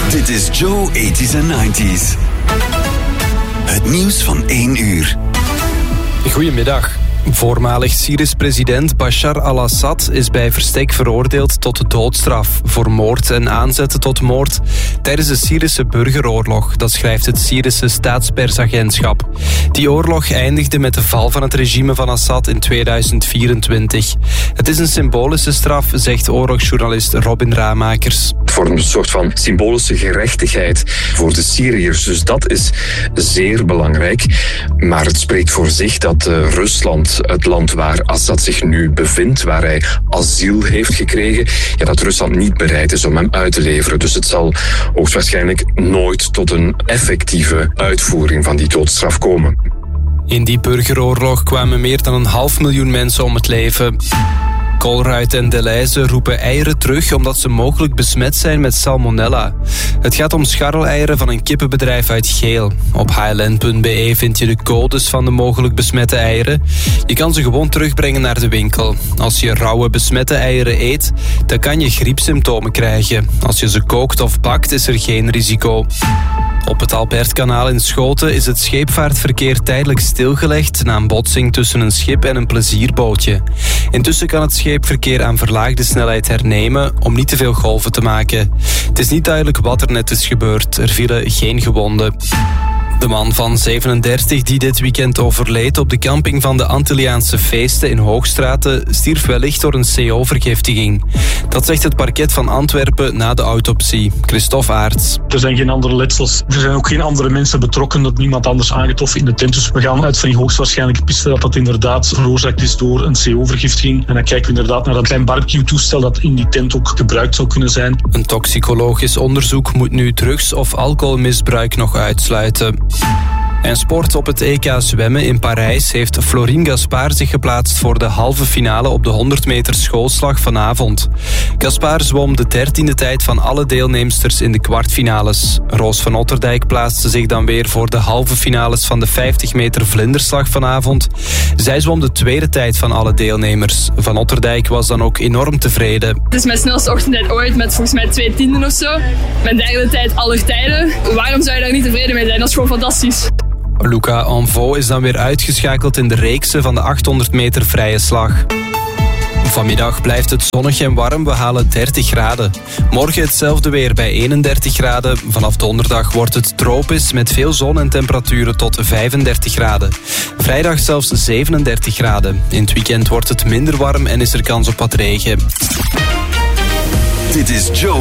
Dit is Joe 80s en 90s. Het nieuws van 1 uur. Goedemiddag. Voormalig Syrisch president Bashar al-Assad is bij verstek veroordeeld tot de doodstraf voor moord en aanzetten tot moord tijdens de Syrische burgeroorlog. Dat schrijft het Syrische staatspersagentschap. Die oorlog eindigde met de val van het regime van Assad in 2024. Het is een symbolische straf, zegt oorlogsjournalist Robin Ramakers. Het vormt een soort van symbolische gerechtigheid voor de Syriërs. Dus dat is zeer belangrijk. Maar het spreekt voor zich dat Rusland, het land waar Assad zich nu bevindt, waar hij asiel heeft gekregen, dat Rusland niet bereid is om hem uit te leveren. Dus het zal hoogstwaarschijnlijk nooit tot een effectieve uitvoering van die doodstraf komen. In die burgeroorlog kwamen meer dan 500.000 mensen om het leven. Colruyt en Delhaize roepen eieren terug omdat ze mogelijk besmet zijn met salmonella. Het gaat om scharreleieren van een kippenbedrijf uit Geel. Op hln.be vind je de codes van de mogelijk besmette eieren. Je kan ze gewoon terugbrengen naar de winkel. Als je rauwe besmette eieren eet, dan kan je griepsymptomen krijgen. Als je ze kookt of bakt, is er geen risico. Op het Albertkanaal in Schoten is het scheepvaartverkeer tijdelijk stilgelegd na een botsing tussen een schip en een plezierbootje. Intussen kan het scheepverkeer aan verlaagde snelheid hernemen om niet te veel golven te maken. Het is niet duidelijk wat er net is gebeurd. Er vielen geen gewonden. De man van 37 die dit weekend overleed op de camping van de Antilliaanse feesten in Hoogstraten stierf wellicht door een CO-vergiftiging. Dat zegt het parket van Antwerpen na de autopsie. Christophe Aerts. Er zijn geen andere letsels. Er zijn ook geen andere mensen betrokken, dat niemand anders aangetroffen in de tent. Dus we gaan uit van die hoogstwaarschijnlijke piste dat inderdaad veroorzaakt is door een CO-vergiftiging. En dan kijken we inderdaad naar dat klein barbecue-toestel dat in die tent ook gebruikt zou kunnen zijn. Een toxicologisch onderzoek moet nu drugs- of alcoholmisbruik nog uitsluiten. En sport op het EK zwemmen in Parijs heeft Florine Gaspard zich geplaatst voor de halve finale op de 100 meter schoolslag vanavond. Gaspard zwom de 13e tijd van alle deelnemsters in de kwartfinales. Roos van Otterdijk plaatste zich dan weer voor de halve finales van de 50 meter vlinderslag vanavond. Zij zwom de tweede tijd van alle deelnemers. Van Otterdijk was dan ook enorm tevreden. Het is mijn snelste ochtendtijd ooit met volgens mij 2 tienden of zo. Mijn derde tijd aller tijden. Waarom zou je daar niet tevreden mee zijn? Dat is gewoon fantastisch. Luca Anvaux is dan weer uitgeschakeld in de reekse van de 800 meter vrije slag. Vanmiddag blijft het zonnig en warm, we halen 30 graden. Morgen hetzelfde weer bij 31 graden. Vanaf donderdag wordt het tropisch met veel zon en temperaturen tot 35 graden. Vrijdag zelfs 37 graden. In het weekend wordt het minder warm en is er kans op wat regen. Dit is Joe